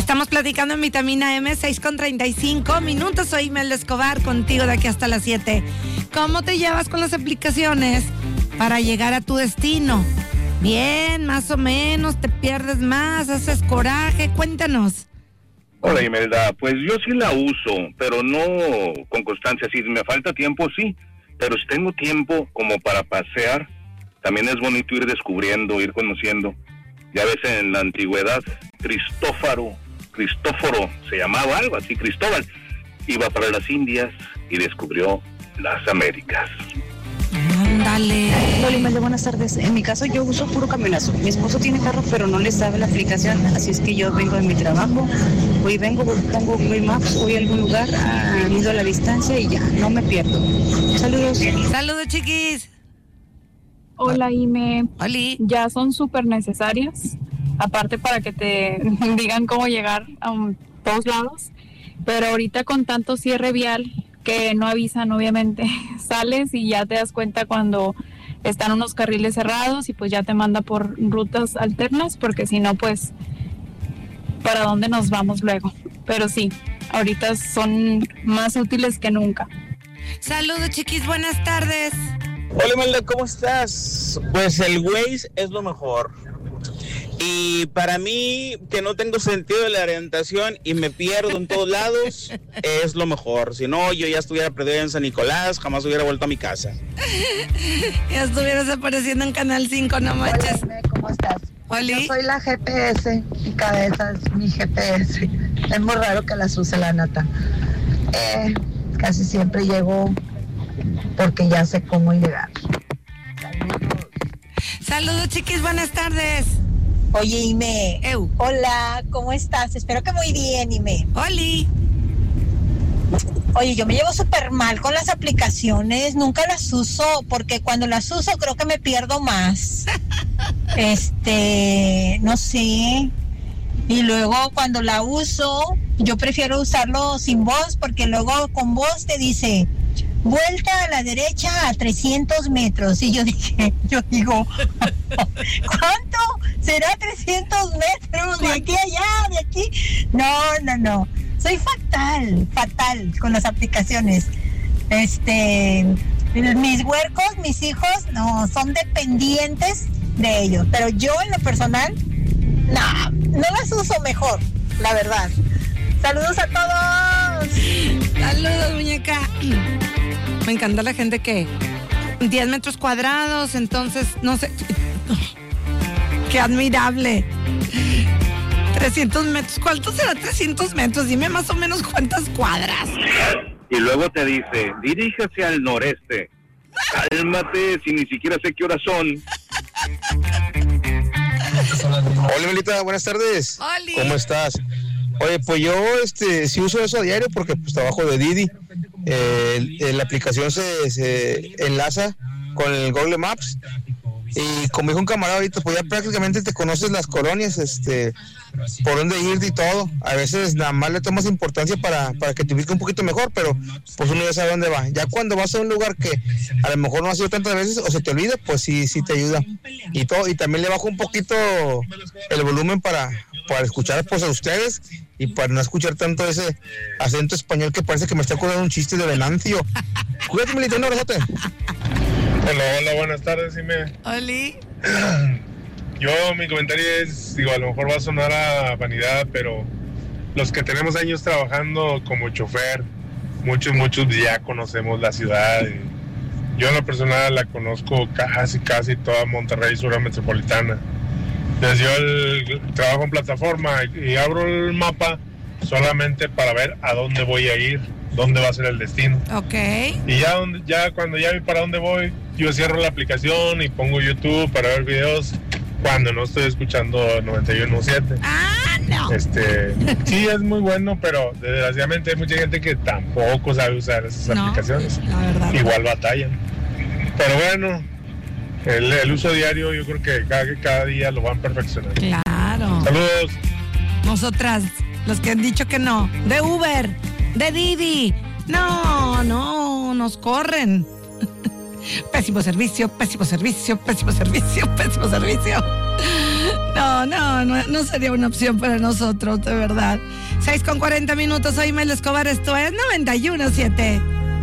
Estamos platicando en Vitamina M, 6:35 Soy Imelda Escobar, contigo de aquí hasta las 7. ¿Cómo te llevas con las aplicaciones para llegar a tu destino? Bien, más o menos, te pierdes más, haces coraje, cuéntanos. Hola Imelda, pues yo sí la uso, pero no con constancia. Si me falta tiempo, sí, pero si tengo tiempo como para pasear, también es bonito ir descubriendo, ir conociendo. Ya ves, en la antigüedad, Cristóforo se llamaba algo así, Cristóbal, iba para las Indias y descubrió las Américas. Ándale. Hola, Imelda, buenas tardes. En mi caso yo uso puro camionazo. Mi esposo tiene carro, pero no le sabe la aplicación, así es que yo vengo de mi trabajo, hoy vengo, pongo Google Maps, voy a algún lugar, mido la distancia y ya, no me pierdo. Saludos. Saludos, chiquis. Hola, Ime. Oli. Ya son súper necesarias, aparte para que te digan cómo llegar a todos lados, pero ahorita con tanto cierre vial que no avisan, obviamente, sales y ya te das cuenta cuando están unos carriles cerrados y pues ya te manda por rutas alternas, porque si no, pues, ¿para dónde nos vamos luego? Pero sí, ahorita son más útiles que nunca. Saludos, chiquis, buenas tardes. Hola, Imelda, ¿cómo estás? Pues el Waze es lo mejor. Y para mí, que no tengo sentido de la orientación y me pierdo en todos lados, es lo mejor. Si no, yo ya estuviera perdido en San Nicolás, jamás hubiera vuelto a mi casa. Ya estuvieras apareciendo en Canal 5, no manches. Hola, ¿cómo estás? Oli. Yo soy la GPS, mi cabeza es mi GPS. Es muy raro que las use la nata. Casi siempre llego porque ya sé cómo llegar. Saludos, chiquis, buenas tardes. Oye, Ime. Hola, ¿cómo estás? Espero que muy bien, Ime. Oli. Oye, yo me llevo súper mal con las aplicaciones, nunca las uso, porque cuando las uso creo que me pierdo más. No sé. Y luego cuando la uso, yo prefiero usarlo sin voz, porque luego con voz te dice, vuelta a la derecha a 300 metros. Y yo digo, ¿cuánto? ¿Será 300 metros? ¿De aquí a allá? ¿De aquí? No. Soy fatal con las aplicaciones. Mis huercos, mis hijos, no, son dependientes de ellos. Pero yo en lo personal, no las uso mejor, la verdad. Saludos a todos. Saludos, muñeca. Me encanta la gente que 10 metros cuadrados, entonces, no sé. ¡Qué admirable! 300 metros. ¿Cuánto será 300 metros? Dime más o menos cuántas cuadras. Y luego te dice, diríjase al noreste. Cálmate, si ni siquiera sé qué horas son. Hola, Melita, buenas tardes. Oli. ¿Cómo estás? Oye, pues yo sí uso eso a diario porque pues trabajo de Didi. La aplicación se enlaza con el Google Maps. Y como dijo un camarada ahorita, pues ya prácticamente te conoces las colonias, por dónde ir y todo. A veces nada más le tomas importancia para que te ubique un poquito mejor, pero pues uno ya sabe dónde va. Ya cuando vas a un lugar que a lo mejor no has ido tantas veces o se te olvida, pues sí te ayuda. Y todo, y también le bajo un poquito el volumen para escuchar pues a ustedes y para no escuchar tanto ese acento español que parece que me está acordando un chiste de Venancio. Cuídate, Melita, un abrazote. Hola, buenas tardes, Ime. Oli. Yo, mi comentario es, a lo mejor va a sonar a vanidad, pero los que tenemos años trabajando como chofer, muchos ya conocemos la ciudad. Yo en lo personal la conozco casi toda Monterrey, zona metropolitana. Entonces yo trabajo en plataforma y abro el mapa solamente para ver a dónde voy a ir, dónde va a ser el destino. Ok. Y ya cuando ya vi para dónde voy, yo cierro la aplicación y pongo YouTube para ver videos cuando no estoy escuchando 91.7. No. Sí, es muy bueno, pero desgraciadamente hay mucha gente que tampoco sabe usar esas aplicaciones. La verdad. Igual batallan. Pero bueno, el uso diario yo creo que cada día lo van perfeccionando. Claro. Saludos. Nosotras, los que han dicho que no. De Uber, de Didi. No, nos corren. Pésimo servicio. No sería una opción para nosotros, de verdad. 6:40 minutos, soy Mel Escobar, esto es 91.7.